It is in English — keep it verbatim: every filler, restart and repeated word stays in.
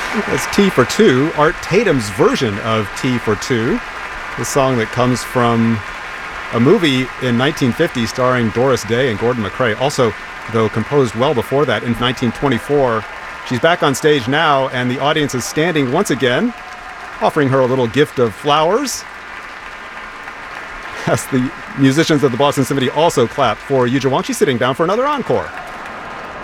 That's T for Two, Art Tatum's version of T for Two, the song that comes from a movie in nineteen fifty starring Doris Day and Gordon MacRae, also, though, composed well before that in nineteen twenty-four. She's back on stage now, and the audience is standing once again, offering her a little gift of flowers, as the musicians of the Boston Symphony also clap for Yuja Wang. She's sitting down for another encore.